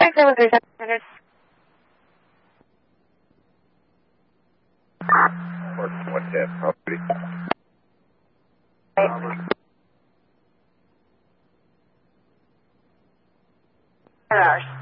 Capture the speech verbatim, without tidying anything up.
Thanks, seven three seven hundred. one ten. Alrighty. Eight hours.